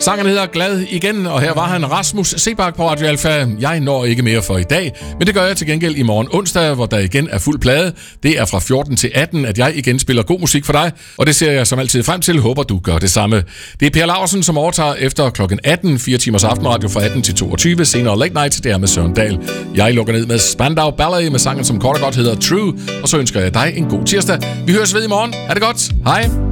Sangen hedder Glad igen, og her var han Rasmus Sebak på Radio Alfa. Jeg når ikke mere for i dag, men det gør jeg til gengæld i morgen onsdag, hvor der igen er fuld plade. Det er fra 14 til 18, at jeg igen spiller god musik for dig, og det ser jeg som altid frem til. Håber du gør det samme. Det er Per Laursen, som overtager efter klokken 18, 4 timers aftenradio fra 18 til 22, senere Late Night, det er med Søren Dahl. Jeg lukker ned med Spandau Ballet med sangen, som kort og godt hedder True, og så ønsker jeg dig en god tirsdag. Vi høres ved i morgen. Ha' det godt. Hej.